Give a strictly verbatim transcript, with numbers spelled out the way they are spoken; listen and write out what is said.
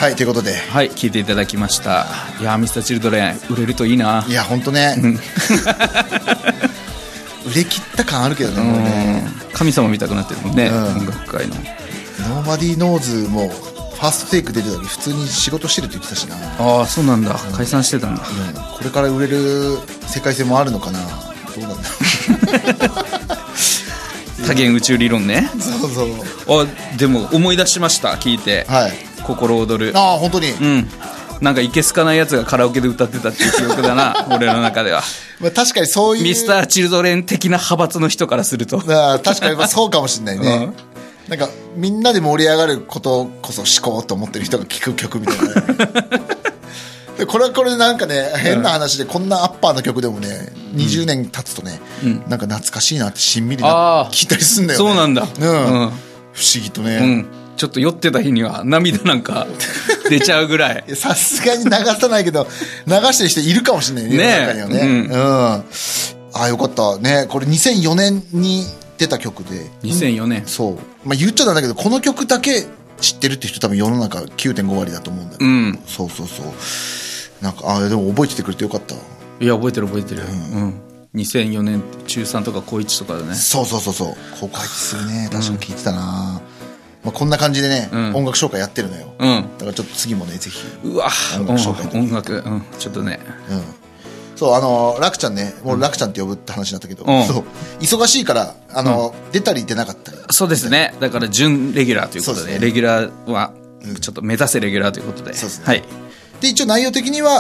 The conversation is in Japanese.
はいということで、 はい聞いていただきました。いやミスターチルドレン売れるといいな。 いやほんとね、うん、売れ切った感あるけどね、もうね神様見たくなってるもんね、うん、音楽界のノーバディーノーズもファーストテイク出てた時普通に仕事してるって言ってたしな。 ああそうなんだ、うん、解散してたんだ、 うん、これから売れる世界線もあるのかな、どうなんだ多元宇宙理論ね。 そうそう。 あでも思い出しました、聞いて、はい、心躍る。 ああ本当に、うん、 なんかいけすかないやつがカラオケで歌ってたっていう記憶だな俺の中では。 まあ確かにそういうミスターチルドレン的な派閥の人からするとあ確かにまあそうかもしれないね、うん、なんかみんなで盛り上がることこそ思考と思ってる人が聴く曲みたいな、ね、でこれはこれでなんかね変な話でこんなアッパーな曲でもねにじゅうねん経つとね、うん、なんか懐かしいなってしんみりな聞いたりするんだよね。 そうなんだ、うんうん、 不思議とね、うんちょっと酔ってた日には涙なんか出ちゃうぐらい。 さすがに流さないけど流してる人いるかもしれないね、 ね中にはね、うんうん、ああよかったね。これにせんよねんに出た曲でにせんよねん、 そう、まあ、言っちゃなんだけどこの曲だけ知ってるって人多分世の中 きゅうてんご 割だと思うんだけど、うん、そうそうそうなんかあでも覚えててくれてよかった。 いや覚えてる覚えてる、うんうん、にせんよねん中さんとか高いちとかだね。 そうそうそうそう高いちするね確か聞いてたな、うんまあ、こんな感じでね、うん、音楽紹介やってるのよ、うん、だからちょっと次もねぜひうわ音楽紹介音楽、うん、ちょっとね、 うん、そうあの楽ちゃんねもう楽ちゃんって呼ぶって話になったけど、うん、そう忙しいからあの、うん、出たり出なかったりそうですねだから準レギュラーということ で, で、ね、レギュラーはちょっと目指せレギュラーということで、 そうですね、 はい、 で一応内容的には